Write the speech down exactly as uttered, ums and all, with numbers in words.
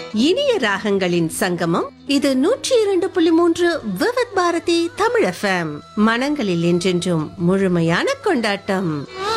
இனிய ராகங்களின் சங்கமம் இது நூற்றி இரண்டு புள்ளி மூன்று விவித் பாரதி தமிழ் எஃப்எம். மனங்களில் என்றென்றும் முழுமையான கொண்டாட்டம்.